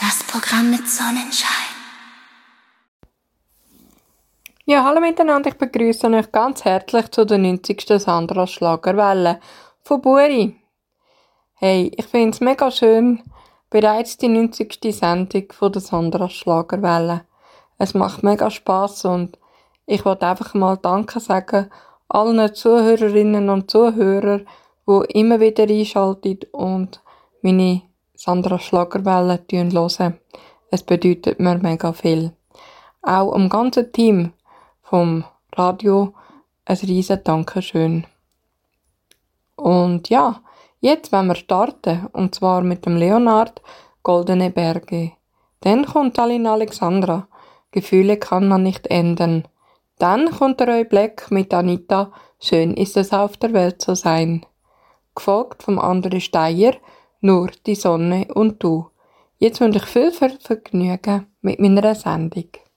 Das Programm mit Sonnenschein. Ja, hallo miteinander, ich begrüße euch ganz herzlich zu der 90. Sandra Schlagerwelle von Buri. Hey, ich finde es mega schön, bereits die 90. Sendung von der Sandra Schlagerwelle. Es macht mega Spass und ich wollte einfach mal Danke sagen allen Zuhörerinnen und Zuhörern, die immer wieder einschalten und meine Sandra Schlagerwelle hören. Es bedeutet mir mega viel. Auch am ganzen Team vom Radio ein riesen Dankeschön. Und ja, jetzt wollen wir starten, und zwar mit dem Leonard Goldene Berge. Dann kommt Alina Alexandra, Gefühle kann man nicht ändern. Dann kommt der Roy Black mit Anita, Schön ist es auf der Welt zu sein. Gefolgt vom André Steyer, Nur die Sonne und du. Jetzt wünsche ich viel Vergnügen mit meiner Sendung.